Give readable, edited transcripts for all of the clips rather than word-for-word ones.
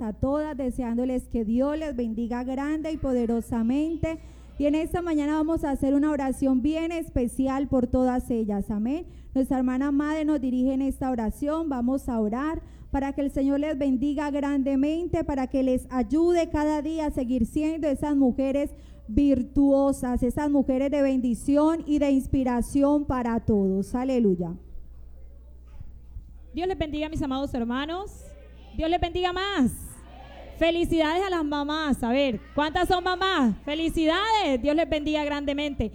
a todas, deseándoles que Dios les bendiga grande y poderosamente. Y en esta mañana vamos a hacer una oración bien especial por todas ellas, amén. Nuestra hermana Madre nos dirige en esta oración. Vamos a orar para que el Señor les bendiga grandemente, para que les ayude cada día a seguir siendo esas mujeres virtuosas, esas mujeres de bendición y de inspiración para todos. Aleluya. Dios les bendiga, mis amados hermanos. Dios les bendiga más. Felicidades a las mamás. A ver, ¿cuántas son mamás? Felicidades. Dios les bendiga grandemente.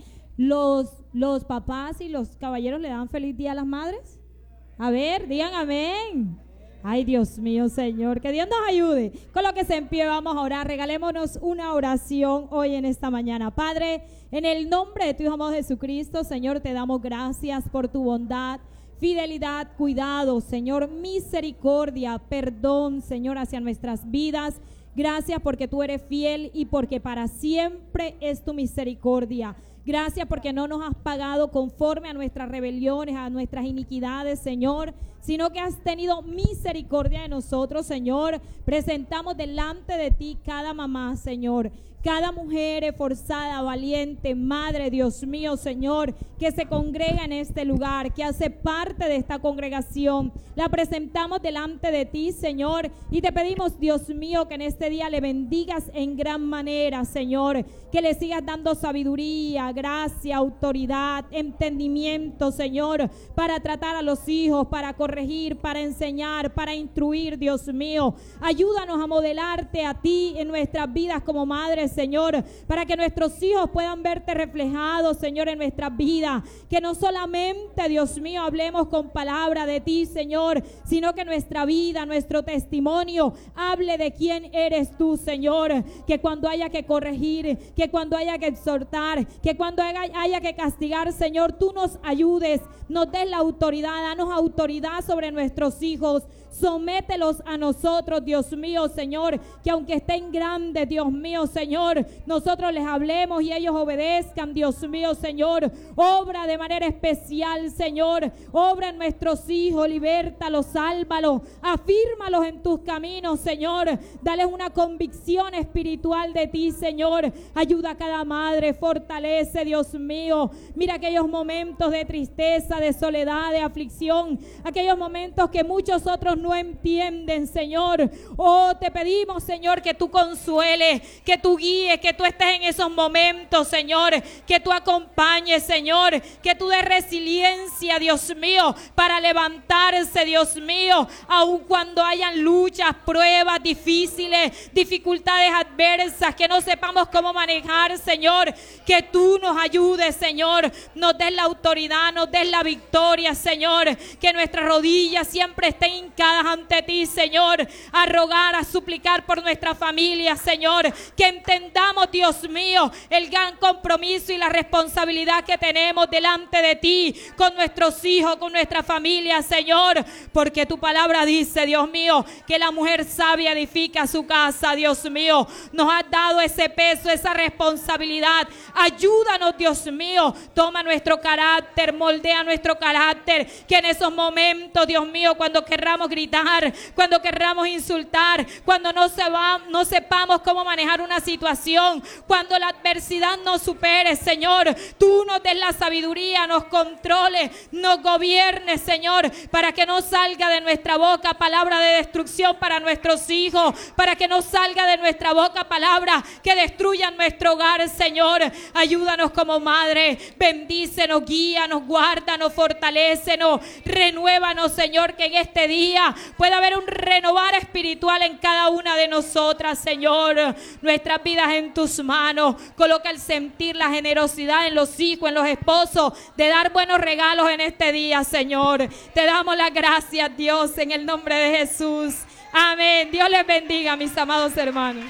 ¿Los papás y los caballeros le dan feliz día a las madres? A ver, digan amén. Ay, Dios mío, Señor, que Dios nos ayude. Colóquese en pie, vamos a orar. Regalémonos una oración hoy en esta mañana. Padre, en el nombre de tu Hijo amado Jesucristo, Señor, te damos gracias por tu bondad, fidelidad, cuidado, Señor, misericordia, perdón, Señor, hacia nuestras vidas. Gracias porque tú eres fiel y porque para siempre es tu misericordia. Gracias porque no nos has pagado conforme a nuestras rebeliones, a nuestras iniquidades, Señor, sino que has tenido misericordia de nosotros, Señor. Presentamos delante de ti cada mamá, Señor, cada mujer esforzada, valiente, madre, Dios mío, Señor, que se congrega en este lugar, que hace parte de esta congregación. La presentamos delante de ti, Señor, y te pedimos, Dios mío, que en este día le bendigas en gran manera, Señor, que le sigas dando sabiduría, gracia, autoridad, entendimiento, Señor, para tratar a los hijos, para corregir, para enseñar, para instruir, Dios mío. Ayúdanos a modelarte a ti en nuestras vidas como madres, Señor, para que nuestros hijos puedan verte reflejado, Señor, en nuestras vidas. Que no solamente, Dios mío, hablemos con palabra de ti, Señor, sino que nuestra vida, nuestro testimonio hable de quién eres tú, Señor. Que cuando haya que corregir, que cuando haya que exhortar, que cuando haya que castigar, Señor, tú nos ayudes, nos des la autoridad, danos autoridad sobre nuestros hijos. Somételos a nosotros, Dios mío, Señor, que aunque estén grandes, Dios mío, Señor, nosotros les hablemos y ellos obedezcan, Dios mío, Señor. Obra de manera especial, Señor. Obra en nuestros hijos, libértalos, sálvalos, afírmalos en tus caminos, Señor. Dales una convicción espiritual de ti, Señor. Ayuda a cada madre, fortalece, Dios mío. Mira aquellos momentos de tristeza, de soledad, de aflicción, aquellos momentos que muchos otros no entienden, Señor. Oh, te pedimos, Señor, que tú consueles, que tú guíes, que tú estés en esos momentos, Señor, que tú acompañes, Señor, que tú des resiliencia, Dios mío, para levantarse, Dios mío, aun cuando hayan luchas, pruebas difíciles, dificultades adversas, que no sepamos cómo manejar, Señor, que tú nos ayudes, Señor, nos des la autoridad, nos des la victoria, Señor, que nuestras rodillas siempre estén hincadas ante ti, Señor, a rogar, a suplicar por nuestra familia, Señor, que entendamos, Dios mío, el gran compromiso y la responsabilidad que tenemos delante de ti, con nuestros hijos, con nuestra familia, Señor, porque tu palabra dice, Dios mío, que la mujer sabia edifica su casa, Dios mío. Nos has dado ese peso, esa responsabilidad. Ayúdanos, Dios mío, toma nuestro carácter, moldea nuestro carácter, que en esos momentos, Dios mío, cuando querramos gritar, cuando querramos insultar, cuando no sepamos cómo manejar una situación, cuando la adversidad nos supere, Señor, tú nos des la sabiduría, nos controles, nos gobiernes, Señor, para que no salga de nuestra boca palabra de destrucción para nuestros hijos, para que no salga de nuestra boca palabra que destruyan nuestro hogar, Señor. Ayúdanos como madre, bendícenos, guíanos, guárdanos, fortalécenos, renuévanos, Señor, que en este día pueda haber un renovar espiritual en cada una de nosotras, Señor. Nuestras vidas en tus manos. Coloca el sentir, la generosidad en los hijos, en los esposos, de dar buenos regalos en este día, Señor. Te damos las gracias, Dios, en el nombre de Jesús. Amén. Dios les bendiga, mis amados hermanos.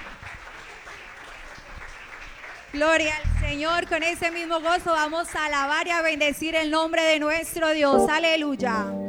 Gloria al Señor. Con ese mismo gozo vamos a alabar y a bendecir el nombre de nuestro Dios. Aleluya.